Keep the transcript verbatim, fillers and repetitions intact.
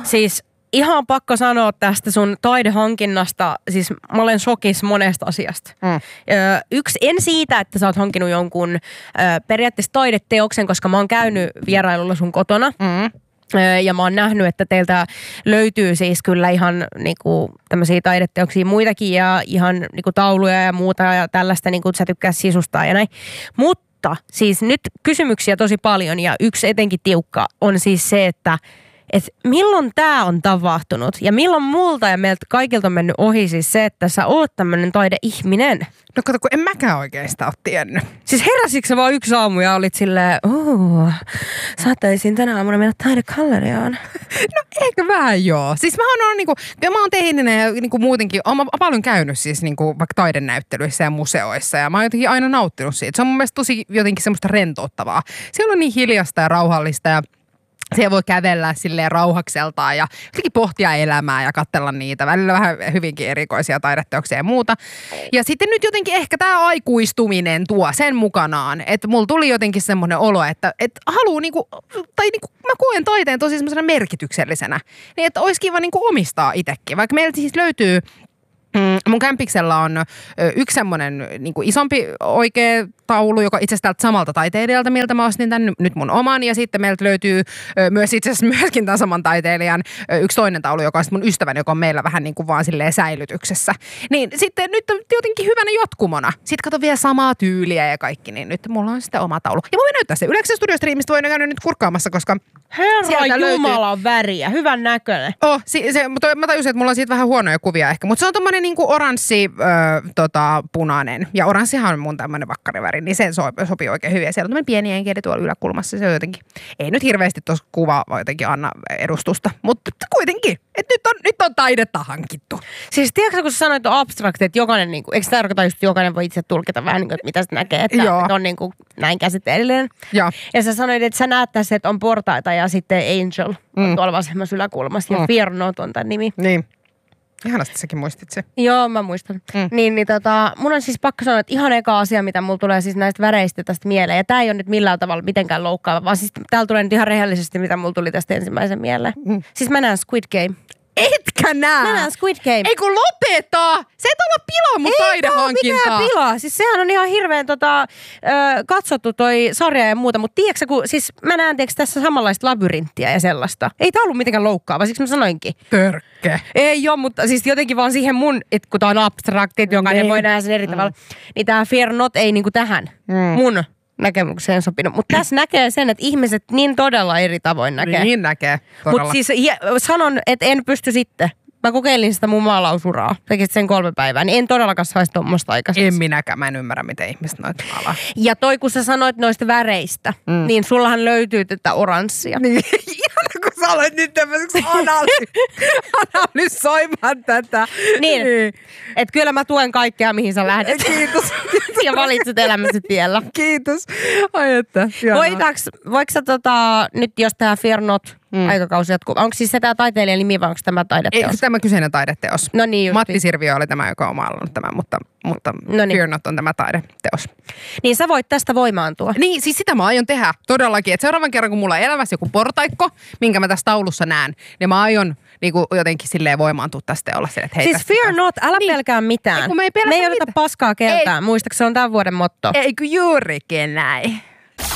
Siis ihan pakko sanoa tästä sun taidehankinnasta, siis mä olen shokissa monesta asiasta. Mm. Ö, yksi, en siitä, että sä oot hankinut jonkun ö, periaatteessa taideteoksen, koska mä oon käynyt vierailulla sun kotona. Mm. Ja mä oon nähnyt, että teiltä löytyy siis kyllä ihan niinku tämmöisiä taideteoksia muitakin ja ihan niinku tauluja ja muuta ja tällaista, niinku sä tykkää sisustaa ja näin. Mutta siis nyt kysymyksiä tosi paljon ja yksi etenkin tiukka on siis se, että että milloin tämä on tapahtunut ja milloin multa ja meiltä kaikilta on mennyt ohi siis se, että sä oot tämmönen taideihminen. No kato, kun en mäkään oikeastaan ole tiennyt. Siis heräsitkö sä vaan yksi aamu ja olit silleen, ooo, saattaisin tänä aamuna mennä taidegalleriaan? No ehkä vähän joo. Siis mä oon niinku, mä oon tehninen ja niinku muutenkin, oon paljon käynyt siis niinku vaikka taidenäyttelyissä ja museoissa ja mä oon jotenkin aina nauttinut siitä. Se on mun mielestä tosi jotenkin semmoista rentouttavaa. Siellä on niin hiljasta ja rauhallista ja siellä voi kävellä silleen rauhakseltaan ja jotenkin pohtia elämää ja katsella niitä. Välillä vähän hyvinkin erikoisia taideteoksia ja muuta. Ja sitten nyt jotenkin ehkä tämä aikuistuminen tuo sen mukanaan. Että mulla tuli jotenkin semmoinen olo, että, että haluaa niinku, tai niinku, mä koen taiteen tosi semmoisena merkityksellisenä. Niin että olisi kiva niinku omistaa itsekin. Vaikka meiltä siis löytyy... Mun kämpiksellä on yksi semmoinen niin kuin isompi oikea taulu, joka itse asiassa tältä samalta taiteilijalta, miltä mä ostin tämän nyt mun oman. Ja sitten meiltä löytyy myös itse asiassa myöskin tämän saman taiteilijan yksi toinen taulu, joka on mun ystäväni, joka on meillä vähän niin kuin vaan silleen säilytyksessä. Niin sitten nyt on jotenkin hyvänä jotkumona. Sitten kato vielä samaa tyyliä ja kaikki, niin nyt mulla on sitten oma taulu. Ja mä voin näyttää se. Yleensä studiostriimistä voin käydä nyt kurkkaamassa, koska Herra Jumala on väriä. Hyvän näköinen. Oh, si- se, mutta mä tajusin, että mulla on siitä vähän huonoja kuvia ehkä. Mutta se on tommonen niinku oranssi, ö, tota, punainen. Ja oranssihan on mun tämmönen vakkariväri, niin se so- sopii oikein hyvin. Ja siellä on tämmönen pieni enkeli tuolla yläkulmassa. Se on jotenkin, ei nyt hirveästi tuossa kuva jotenkin anna edustusta. Mutta kuitenkin, että nyt on, nyt on taidetta hankittu. Siis tiedätkö, kun sä sanoit, että on abstrakti, että jokainen, niinku, eikö tämä tarkoita just, että jokainen voi itse tulkita vähän niin kuin, että mitä se näkee, että, että on niinku näin käsitteellinen. Joo. Ja sä sanoit, että sä näet tässä, että on portaita ja sitten Angel on mm. tuolla vasemmassa yläkulmassa ja mm. Fear Not on tämän nimi. Niin. Ihanasti säkin muistit se. Joo, mä muistan. Mm. Niin, niin tota, mun on siis pakko sanoa, että ihan eka asia, mitä mulla tulee siis näistä väreistä tästä mieleen. Ja tää ei ole nyt millään tavalla mitenkään loukkaava, vaan siis täällä tulee nyt ihan rehellisesti, mitä mulla tuli tästä ensimmäisen mieleen. Mm. Siis mä näen Squid Game. Etkä nää! Mä näen Squid Game. Ei kun lopeta! Se et olla pilaa mun taidehankintaa. Ei tää pilaa. Siis sehän on ihan hirveän tota, ö, katsottu toi sarja ja muuta. Mutta tiedätkö kun, siis mä näen tiiäks, tässä samanlaista labyrinttiä ja sellaista. Ei tää ollut mitenkään loukkaava, siksi mä sanoinkin. Törkke. Ei oo, mutta siis jotenkin vaan siihen mun, että kun tää on abstrakti, että jokainen voi nähdä sen eri mm. tavalla. Niin tää Fear Not ei niinku tähän mm. mun näkemykseen sopinut. Mutta tässä näkee sen, että ihmiset niin todella eri tavoin näkee. Niin näkee, mutta siis sanon, että en pysty sitten. Mä kokeilin sitä mun maalausuraa. Tekisit sen kolme päivää. Niin en todellakaan saisi tuommoista aikaiseksi. En minäkään. Mä en ymmärrä, miten ihmiset noita maalaa. Ja toi, kun sä sanoit noista väreistä, mm. niin sullahan löytyy tätä oranssia. Niin, ihana, kun sä olet nyt tämmöiseksi analy- analysoimaan tätä. Niin, niin. Että kyllä mä tuen kaikkea, mihin sä lähdet. Kiitos. Ja valitset elämäsi tiellä. Kiitos. Ai että. Voitaks, voiko sä tota, nyt jos tää Fear Not mm. aikakausi jatkuu, onko siis se tää taiteilijan nimi vai onko tämä taideteos? Ei, tämä kyseinen taideteos. No niin, Matti Sirviö oli tämä, joka on maalannut tämän, mutta, mutta no niin. Fear Not on tämä taideteos. Niin sä voit tästä voimaantua. Niin, siis sitä mä aion tehdä todellakin. Että seuraavan kerran, kun mulla on elämässä joku portaikko, minkä mä tässä taulussa näen, niin mä aion niin kuin jotenkin silleen voimaantua tästä ja olla silleen, että hei. Siis Fear Not, älä niin. pelkää mitään. Ei, me ei, me ei oteta paskaa keltään. Muistatko, se on tämän vuuden motto? Eikö juurikin näin?